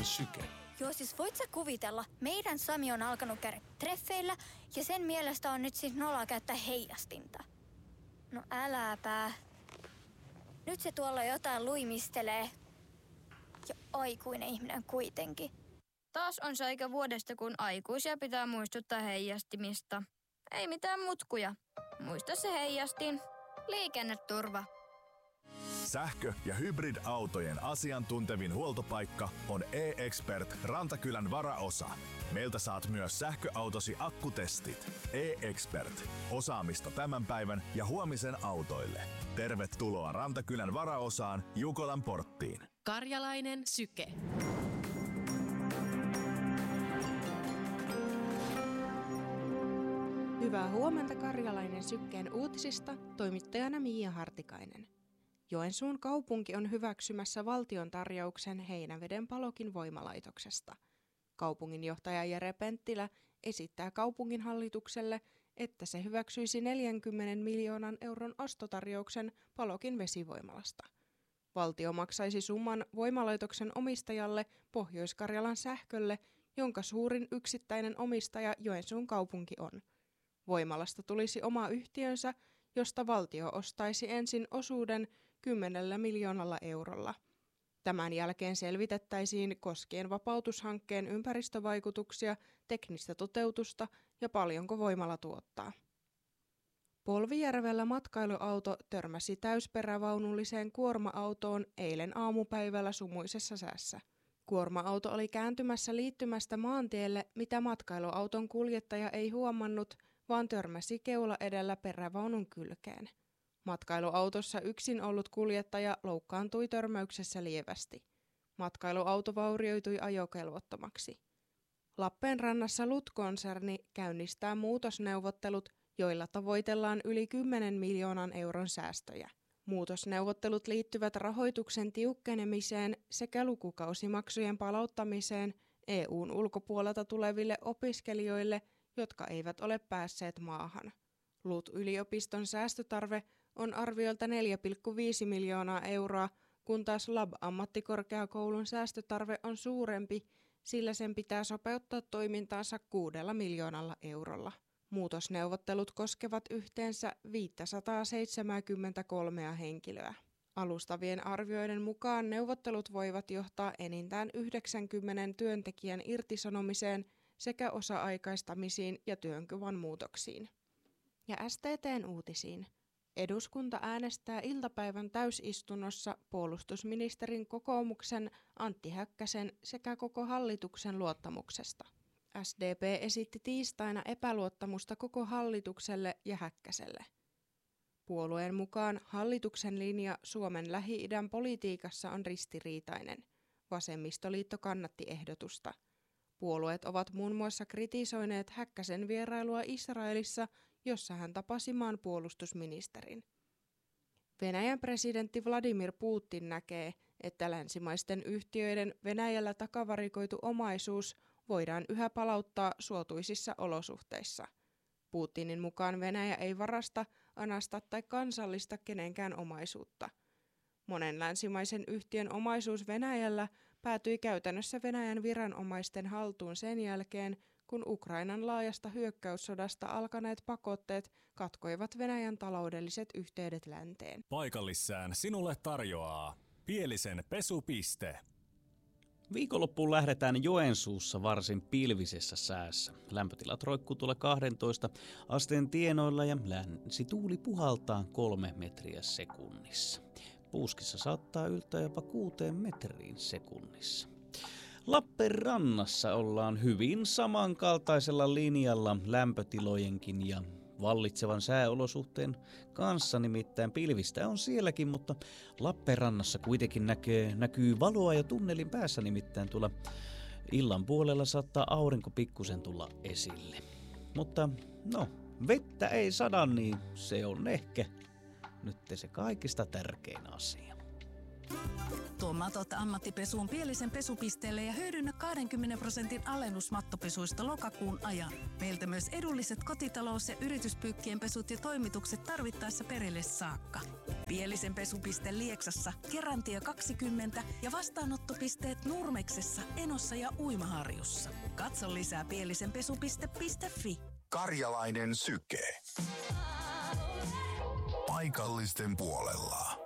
syke. Joo, siis voit sä kuvitella, meidän Sami on alkanut käydä treffeillä ja sen mielestä on nyt siis noloa käyttää heijastinta. No äläpä. Nyt se tuolla jotain luimistelee. Ja aikuinen ihminen kuitenkin. Taas on se aika vuodesta, kun aikuisia pitää muistuttaa heijastimista. Ei mitään mutkuja. Muista se heijastin. Liikenneturva. Sähkö- ja hybridautojen asiantuntevin huoltopaikka on e-Expert Rantakylän varaosa. Meiltä saat myös sähköautosi akkutestit. e-Expert. Osaamista tämän päivän ja huomisen autoille. Tervetuloa Rantakylän varaosaan Jukolan porttiin. Karjalainen syke. Hyvää huomenta Karjalainen sykkeen uutisista, toimittajana Miia Hartikainen. Joensuun kaupunki on hyväksymässä valtion tarjouksen Heinäveden Palokin voimalaitoksesta. Kaupunginjohtaja Jere Penttilä esittää kaupunginhallitukselle, että se hyväksyisi 40 miljoonan euron ostotarjouksen Palokin vesivoimalasta. Valtio maksaisi summan voimalaitoksen omistajalle Pohjois-Karjalan Sähkölle, jonka suurin yksittäinen omistaja Joensuun kaupunki on. Voimalasta tulisi oma yhtiönsä, josta valtio ostaisi ensin osuuden 10 miljoonalla eurolla. Tämän jälkeen selvitettäisiin koskien vapautushankkeen ympäristövaikutuksia, teknistä toteutusta ja paljonko voimala tuottaa. Polvijärvellä matkailuauto törmäsi täysperävaunulliseen kuorma-autoon eilen aamupäivällä sumuisessa säässä. Kuorma-auto oli kääntymässä liittymästä maantielle, mitä matkailuauton kuljettaja ei huomannut, vaan törmäsi keula edellä perävaunun kylkeen. Matkailuautossa yksin ollut kuljettaja loukkaantui törmäyksessä lievästi. Matkailuauto vaurioitui ajokelvottomaksi. Lappeenrannassa LUT-konserni käynnistää muutosneuvottelut, joilla tavoitellaan yli 10 miljoonan euron säästöjä. Muutosneuvottelut liittyvät rahoituksen tiukkenemiseen sekä lukukausimaksujen palauttamiseen EU:n ulkopuolelta tuleville opiskelijoille, jotka eivät ole päässeet maahan. LUT-yliopiston säästötarve on arviolta 4,5 miljoonaa euroa, kun taas LAB-ammattikorkeakoulun säästötarve on suurempi, sillä sen pitää sopeuttaa toimintaansa 6 miljoonalla eurolla. Muutosneuvottelut koskevat yhteensä 573 henkilöä. Alustavien arvioiden mukaan neuvottelut voivat johtaa enintään 90 työntekijän irtisanomiseen sekä osa-aikaistamisiin ja työnkuvan muutoksiin. Ja STT:n uutisiin. Eduskunta äänestää iltapäivän täysistunnossa puolustusministerin kokoomuksen Antti Häkkäsen sekä koko hallituksen luottamuksesta. SDP esitti tiistaina epäluottamusta koko hallitukselle ja Häkkäselle. Puolueen mukaan hallituksen linja Suomen Lähi-idän politiikassa on ristiriitainen. Vasemmistoliitto kannatti ehdotusta. Puolueet ovat muun muassa kritisoineet Häkkäsen vierailua Israelissa, jossa hän tapasi maan puolustusministerin. Venäjän presidentti Vladimir Putin näkee, että länsimaisten yhtiöiden Venäjällä takavarikoitu omaisuus voidaan yhä palauttaa suotuisissa olosuhteissa. Putinin mukaan Venäjä ei varasta, anasta tai kansallista kenenkään omaisuutta. Monen länsimaisen yhtiön omaisuus Venäjällä päätyi käytännössä Venäjän viranomaisten haltuun sen jälkeen, kun Ukrainan laajasta hyökkäyssodasta alkaneet pakotteet katkoivat Venäjän taloudelliset yhteydet länteen. Paikallissään sinulle tarjoaa Pielisen pesupiste. Viikonloppuun lähdetään Joensuussa varsin pilvisessä säässä. Lämpötilat roikkuu tuolla 12 asteen tienoilla ja länsituuli puhaltaa 3 metriä sekunnissa. Puuskissa saattaa yltää jopa 6 metriin sekunnissa. Lappeenrannassa ollaan hyvin samankaltaisella linjalla lämpötilojenkin ja vallitsevan sääolosuhteen kanssa, nimittäin pilvistä on sielläkin, mutta Lappeenrannassa kuitenkin näkyy valoa ja tunnelin päässä, nimittäin tuolla illan puolella saattaa aurinko pikkusen tulla esille. Mutta vettä ei sada, niin se on ehkä nyt se kaikista tärkein asia. Tuo matot ammattipesuun Pielisen pesupisteelle ja hyödynnä 20% alennus mattopesuista lokakuun ajan. Meiltä myös edulliset kotitalous- ja yrityspyykkien pesut ja toimitukset tarvittaessa perille saakka. Pielisen pesupiste Lieksassa, Keräntien 20 ja vastaanottopisteet Nurmeksessa, Enossa ja Uimaharjussa. Katso lisää pielisenpesupiste.fi. Karjalainen Syke. Paikallisten puolella.